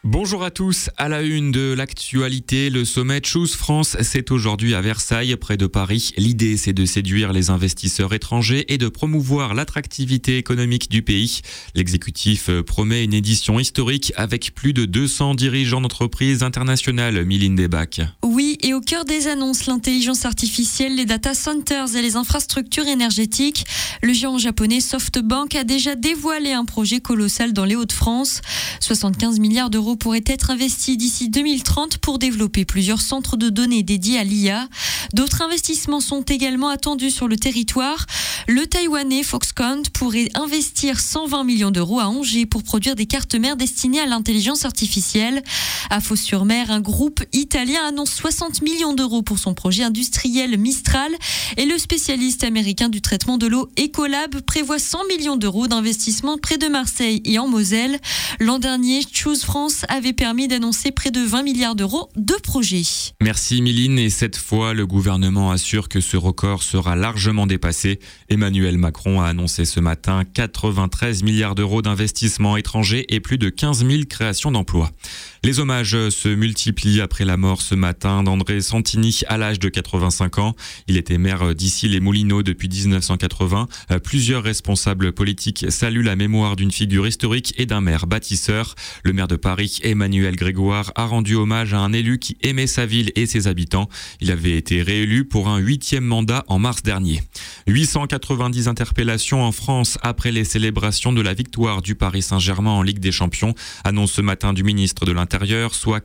Bonjour à tous, à la une de l'actualité, le sommet Choose France, c'est aujourd'hui à Versailles, près de Paris. L'idée, c'est de séduire les investisseurs étrangers et de promouvoir l'attractivité économique du pays. L'exécutif promet une édition historique avec plus de 200 dirigeants d'entreprises internationales, Mylène Debac. Oui, et au cœur des annonces, l'intelligence artificielle, les data centers et les infrastructures énergétiques. Le géant japonais SoftBank a déjà dévoilé un projet colossal dans les Hauts-de-France. 75 milliards d'euros pourraient être investis d'ici 2030 pour développer plusieurs centres de données dédiés à l'IA. D'autres investissements sont également attendus sur le territoire. Le Taïwanais Foxconn pourrait investir 120 millions d'euros à Angers pour produire des cartes mères destinées à l'intelligence artificielle. À Fos-sur-Mer, un groupe italien annonce 60 millions d'euros pour son projet industriel Mistral et le spécialiste américain du traitement de l'eau Ecolab prévoit 100 millions d'euros d'investissement près de Marseille et en Moselle. L'an dernier, Choose France avait permis d'annoncer près de 20 milliards d'euros de projets. Merci Mylène, et cette fois, le gouvernement assure que ce record sera largement dépassé. Emmanuel Macron a annoncé ce matin 93 milliards d'euros d'investissements étrangers et plus de 15 000 créations d'emplois. Les hommages se multiplient après la mort ce matin d'André Santini à l'âge de 85 ans. Il était maire d'Issy-les-Moulineaux depuis 1980. Plusieurs responsables politiques saluent la mémoire d'une figure historique et d'un maire bâtisseur. Le maire de Paris, Emmanuel Grégoire, a rendu hommage à un élu qui aimait sa ville et ses habitants. Il avait été réélu pour un 8e mandat en mars dernier. 890 interpellations en France après les célébrations de la victoire du Paris Saint-Germain en Ligue des Champions, annonce ce matin du ministre de l'Intérieur, soit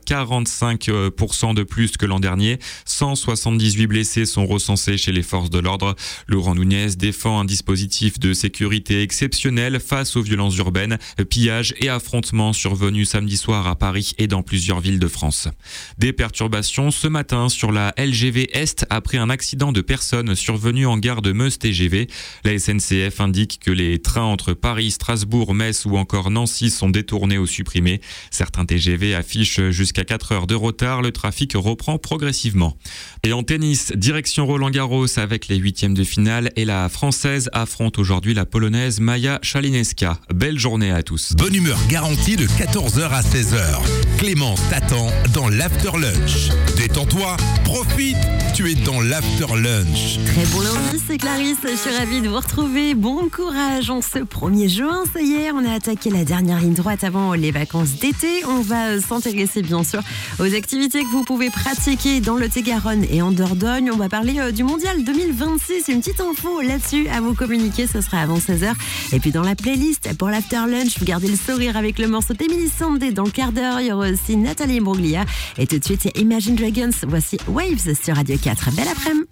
45% de plus que l'an dernier. 178 blessés sont recensés chez les forces de l'ordre. Laurent Nunez défend un dispositif de sécurité exceptionnel face aux violences urbaines, pillages et affrontements survenus samedi soir à Paris et dans plusieurs villes de France. Des perturbations ce matin sur la LGV Est après un accident de personnes survenu en gare de Meuse-TGV. La SNCF indique que les trains entre Paris, Strasbourg, Metz ou encore Nancy sont détournés ou supprimés. Certains TGV affichent jusqu'à 4 heures de retard. Le trafic reprend progressivement. Et en tennis, direction Roland-Garros avec les 8e de finale et la Française affronte aujourd'hui la Polonaise Maja Szaleńska. Belle journée à tous. Bonne humeur garantie de 14h à 16h. Clémence t'attend dans l'After Lunch. Détends-toi, profite, tu es dans l'After Lunch. Très bon lundi, c'est Clarisse, je suis ravie de vous retrouver. Bon courage en ce 1er juin, ça y est, on a attaqué la dernière ligne droite avant les vacances d'été. On va s'intéresser bien sûr aux activités que vous pouvez pratiquer dans le Lot-et-Garonne et en Dordogne. On va parler du Mondial 2026, une petite info là-dessus à vous communiquer, ce sera avant 16h. Et puis dans la playlist pour l'After Lunch, vous gardez le sourire avec le morceau d'Emily Sandé dans le quart d'heure. Il y aura aussi Nathalie Imbruglia. Et tout de suite, il y a Imagine Dragons. Voici Waves sur Radio 4. Belle après-midi.